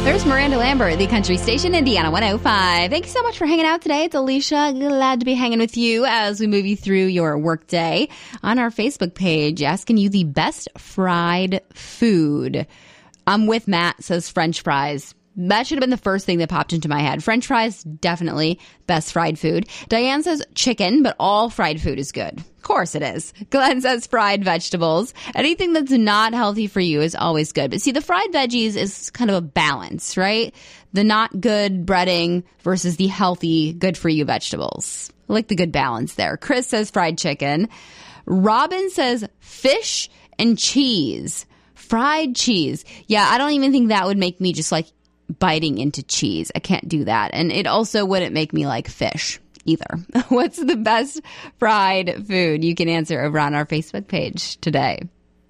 There's Miranda Lambert, the country station, Indiana 105. Thank you so much for hanging out today. It's Alicia. Glad to be hanging with you as we move you through your workday on our Facebook page, asking you the best fried food. I'm with Matt, says French fries. That should have been the first thing that popped into my head. French fries, definitely best fried food. Diane says chicken, but all fried food is good. Of course it is. Glenn says fried vegetables. Anything that's not healthy for you is always good. But see, the fried veggies is kind of a balance, right? The not good breading versus the healthy, good for you vegetables. I like the good balance there. Chris says fried chicken. Robin says fish and cheese. Fried cheese. Yeah, I don't even think that would make me just like biting into cheese. I can't do that. And it also wouldn't make me like fish either. What's the best fried food? You can answer over on our Facebook page today.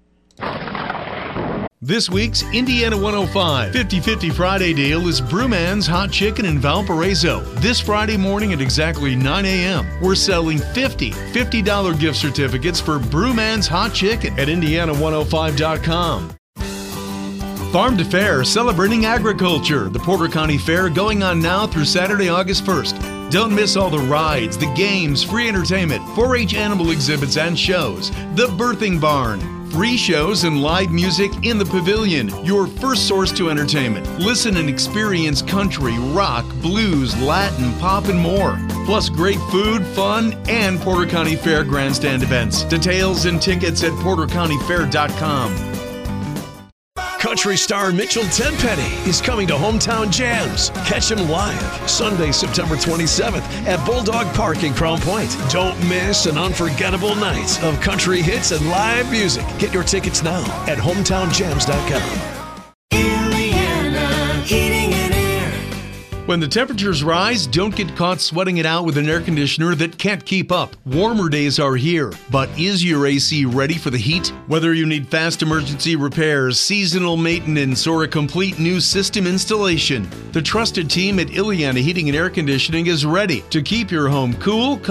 This week's Indiana 105 50-50 Friday deal is Brewman's Hot Chicken in Valparaiso. This Friday morning at exactly 9 a.m., we're selling $50 gift certificates for Brewman's Hot Chicken at Indiana105.com. Farm to Fair, celebrating agriculture. The Porter County Fair going on now through Saturday, August 1st. Don't miss all the rides, the games, free entertainment, 4-H animal exhibits and shows, the birthing barn, free shows and live music in the pavilion, your first source to entertainment. Listen and experience country, rock, blues, Latin, pop, and more. Plus great food, fun, and Porter County Fair grandstand events. Details and tickets at portercountyfair.com. Country star Mitchell Tenpenny is coming to Hometown Jams. Catch him live Sunday, September 27th at Bulldog Park in Crown Point. Don't miss an unforgettable night of country hits and live music. Get your tickets now at hometownjams.com. Indiana Heating and Air. When the temperatures rise, don't get caught sweating it out with an air conditioner that can't keep up. Warmer days are here, but is your AC ready for the heat? Whether you need fast emergency repairs, seasonal maintenance, or a complete new system installation, the trusted team at Iliana Heating and Air Conditioning is ready to keep your home cool,